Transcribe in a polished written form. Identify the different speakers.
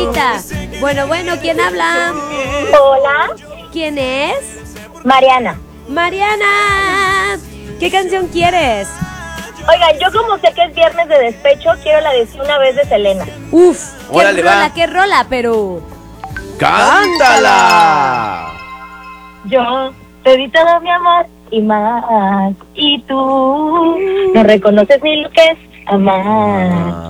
Speaker 1: llamadita. Bueno, ¿quién habla?
Speaker 2: Hola,
Speaker 1: ¿Quién es?
Speaker 2: Mariana.
Speaker 1: Mariana. ¿Qué canción quieres?
Speaker 2: Oigan, yo como sé que es viernes de despecho, quiero la de Si una vez de Selena.
Speaker 1: Uf,
Speaker 3: Órale, va.
Speaker 1: qué rola, pero...
Speaker 3: ¡Cántala!
Speaker 2: Yo te di todo mi amor y más, y tú no reconoces ni lo que es amar.